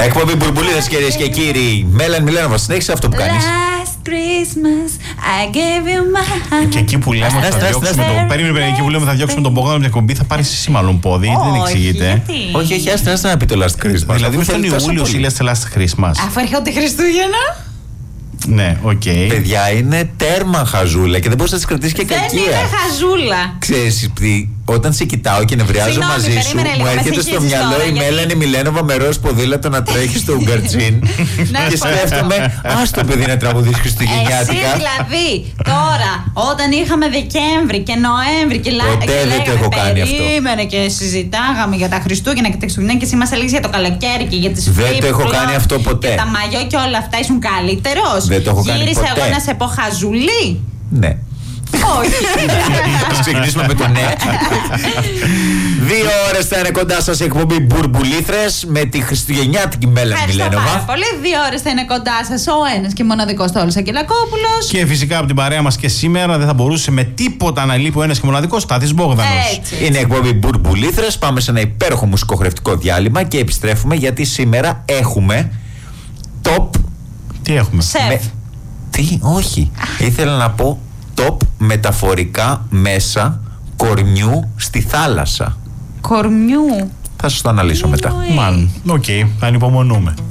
Εκπομπή Μπουρμπουλίδες, κυρίες και κύριοι. Μέλαν Μιλένοβα, συνέχισε αυτό που κάνεις. Last Christmas I gave you my heart. Και εκεί που λέμε θα διώξουμε τον. Περίμενε, εκεί που λέμε θα διώξουμε τον Μπογδάνο από την εκπομπή, θα πάρει εσύ μάλλον πόδι, γιατί δεν εξηγείται. Όχι, άστα να πει το Last Christmas. Δηλαδή με τον Ιούλιο ή λες Last Christmas. Αφού έρχονται Χριστούγεννα. Ναι, οκ. Παιδιά, είναι τέρμα χαζούλα και δεν μπορείς να τις κρατήσεις και κακία. Δεν είναι χαζούλα. Ξέρεις, όταν σε κοιτάω και νευριάζω Συγγνώμη, μαζί σου, περίμενε λίγο, μου με έρχεται στο συγχύζεις μυαλό τώρα, η γιατί- Μέλανη Μιλένοβα με ροζ ποδήλατο να τρέχει στο Ουγγαρτσίν. Και σκέφτομαι, ας το παιδί να τραγουδήσει Εσύ χριστουγεννιάτικα. δηλαδή τώρα, όταν είχαμε Δεκέμβρη και Νοέμβρη και Ποτέ δεν το έχω κάνει αυτό. περίμενε και συζητάγαμε για τα Χριστούγεννα και τα Χριστούγεννα και εσύ μας έλεγες για το καλοκαίρι και για τις Δεν το έχω κάνει αυτό ποτέ. Και τα μαγιό και όλα αυτά ήσουν καλύτερος. Δεν το έχω κάνει Γύρισα ποτέ. εγώ να σε πω χαζουλή. Ναι. Όχι. Ας ξεκινήσουμε με το ναι. 2 ώρες θα είναι κοντά σας η εκπομπή Μπουρμπουλήθρες με τη χριστουγεννιάτικη Μέλανη Ευχαριστώ πάρα Μιλένοβα. πολύ. 2 ώρες θα είναι κοντά σας ο ένας και μοναδικός Τόλος Αγγελακόπουλος. Και φυσικά από την παρέα μας και σήμερα δεν θα μπορούσε με τίποτα να λείπει ο ένας και μοναδικός Στάθης Μπόγδανος. Έτσι. Είναι η εκπομπή Μπουρμπουλήθρες. Πάμε σε ένα υπέροχο μουσικοχορευτικό διάλειμμα και επιστρέφουμε γιατί σήμερα έχουμε top. Τι έχουμε. Σεφ. Τι, όχι. Ήθελα να πω top μεταφορικά μέσα κορμιού στη θάλασσα. Κορμιού. Θα σας το αναλύσω μετά. Μάλλον. Οκ, θα ανυπομονούμε.